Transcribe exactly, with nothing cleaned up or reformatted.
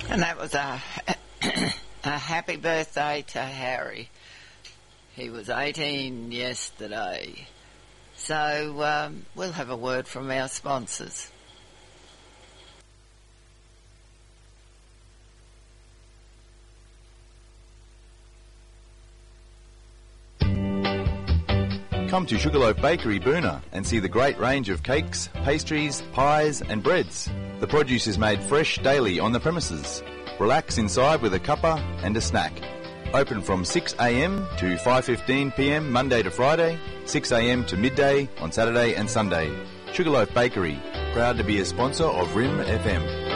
And that was a, a happy birthday to Harry. He was eighteen yesterday. So um, we'll have a word from our sponsors. Come to Sugarloaf Bakery, Boona, and see the great range of cakes, pastries, pies and breads. The produce is made fresh daily on the premises. Relax inside with a cuppa and a snack. Open from six a m to five fifteen p m Monday to Friday, six a m to midday on Saturday and Sunday. Sugarloaf Bakery, proud to be a sponsor of R I M F M.